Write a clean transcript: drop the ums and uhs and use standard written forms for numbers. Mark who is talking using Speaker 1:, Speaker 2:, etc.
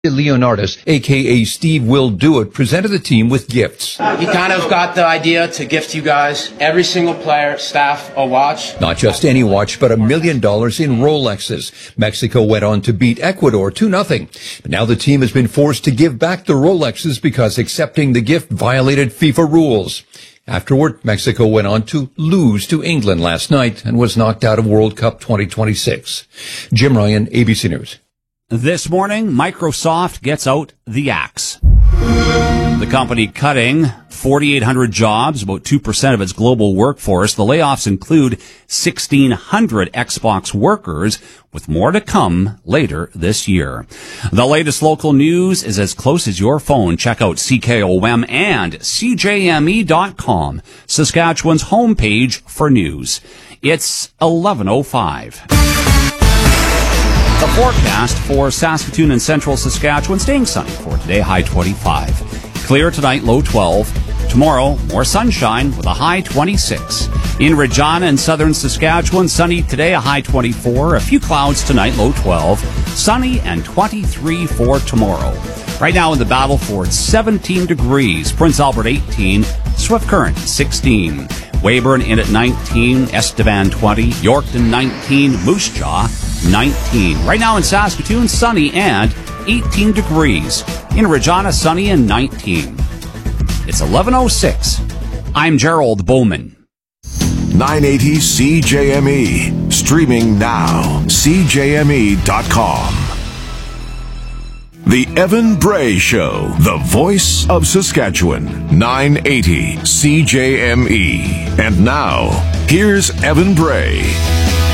Speaker 1: Leonardis, a.k.a. Steve Will Do It, presented the team with gifts.
Speaker 2: He kind of got the idea to gift you guys, every single player, staff, a watch.
Speaker 1: Not just any watch, but $1 million in Rolexes. Mexico went on to beat Ecuador 2-0. But now the team has been forced to give back the Rolexes because accepting the gift violated FIFA rules. Afterward, Mexico went on to lose to England last night and was knocked out of World Cup 2026. Jim Ryan, ABC News.
Speaker 3: This morning, Microsoft gets out the axe. The company cutting 4,800 jobs, about 2% of its global workforce. The layoffs include 1,600 Xbox workers, with more to come later this year. The latest local news is as close as your phone. Check out CKOM and CJME.com, Saskatchewan's homepage for news. It's 11:05. The forecast for Saskatoon and central Saskatchewan staying sunny for today, high 25. Clear tonight, low 12. Tomorrow, more sunshine with a high 26. In Regina and southern Saskatchewan, sunny today, a high 24. A few clouds tonight, low 12. Sunny and 23 for tomorrow. Right now in the Battleford, 17 degrees. Prince Albert, 18. Swift Current, 16. Weyburn in at 19. Estevan, 20. Yorkton, 19. Moose Jaw, 19. Right now in Saskatoon, sunny and 18 degrees. In Regina, sunny and 19. It's 11:06. I'm Gerald Bowman.
Speaker 4: 980 CJME. Streaming now. CJME.com. The Evan Bray Show. The voice of Saskatchewan. 980 CJME. And now, here's Evan Bray.